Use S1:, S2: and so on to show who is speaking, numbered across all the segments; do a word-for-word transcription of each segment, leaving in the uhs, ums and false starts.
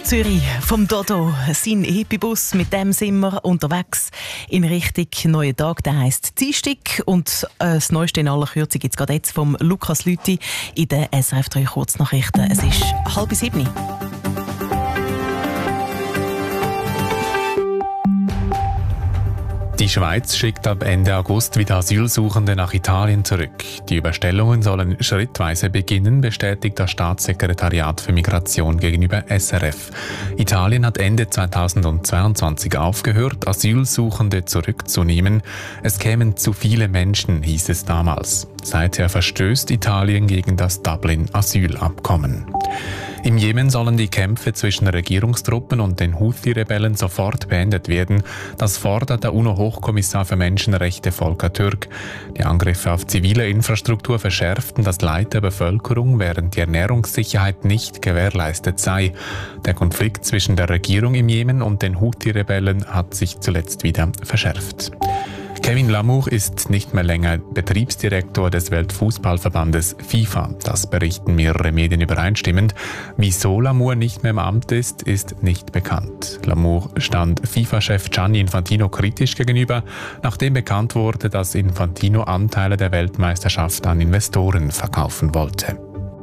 S1: Zürich vom Dodo. Sein Hippie-Bus, mit dem sind wir unterwegs in Richtung neuen Tag. Der heisst Dienstag. Und äh, das Neueste in aller Kürze gibt es gerade jetzt vom Lukas Lüthi in den S R F drei Kurznachrichten. Es ist halb sieben.
S2: Die Schweiz schickt ab Ende August wieder Asylsuchende nach Italien zurück. Die Überstellungen sollen schrittweise beginnen, bestätigt das Staatssekretariat für Migration gegenüber S R F. Italien hat Ende zweitausendzweiundzwanzig aufgehört, Asylsuchende zurückzunehmen. Es kämen zu viele Menschen, hieß es damals. Seither verstößt Italien gegen das Dublin-Asylabkommen. Im Jemen sollen die Kämpfe zwischen Regierungstruppen und den Houthi-Rebellen sofort beendet werden. Das fordert der UNO-Hochkommissar für Menschenrechte Volker Türk. Die Angriffe auf zivile Infrastruktur verschärften das Leid der Bevölkerung, während die Ernährungssicherheit nicht gewährleistet sei. Der Konflikt zwischen der Regierung im Jemen und den Houthi-Rebellen hat sich zuletzt wieder verschärft. Kevin Lamour ist nicht mehr länger Betriebsdirektor des Weltfußballverbandes FIFA. Das berichten mehrere Medien übereinstimmend. Wieso Lamour nicht mehr im Amt ist, ist nicht bekannt. Lamour stand FIFA-Chef Gianni Infantino kritisch gegenüber, nachdem bekannt wurde, dass Infantino Anteile der Weltmeisterschaft an Investoren verkaufen wollte.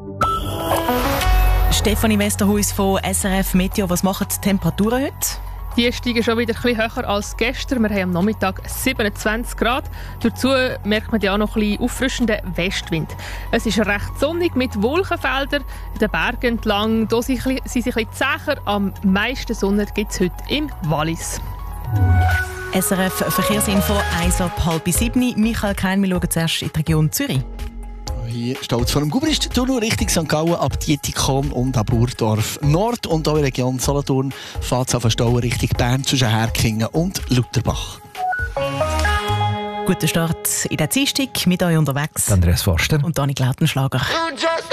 S1: Stefanie Westerhuis von S R F Meteo. Was machen die Temperaturen heute?
S3: Die steigen schon wieder etwas höher als gestern. Wir haben am Nachmittag siebenundzwanzig Grad. Dazu merkt man ja auch noch ein bisschen auffrischenden Westwind. Es ist recht sonnig mit Wolkenfeldern. In den Bergen entlang da sind sie ein bisschen zäher. Am meisten Sonne gibt es heute im Wallis.
S1: S R F Verkehrsinfo, eins ab halb sieben. Michael Kein, wir schauen zuerst in die Region Zürich.
S4: Hier steht es vor dem Gubrist-Tunnel Richtung Sankt Gallen ab Dietikon und ab Burdorf Nord. Und auch in der Region Solothurn fährt es auf Stauen Richtung Bern zwischen Herkingen und Lutherbach.
S1: Guten Start in der Dienstag, mit euch unterwegs.
S5: Andreas Forster
S1: und Dani Lautenschlager.